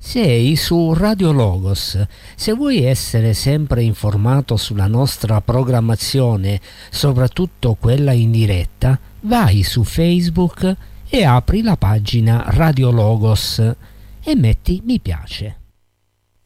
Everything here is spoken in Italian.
Sei su Radio Logos. Se vuoi essere sempre informato sulla nostra programmazione, soprattutto quella in diretta, vai su Facebook e apri la pagina Radio Logos e metti mi piace.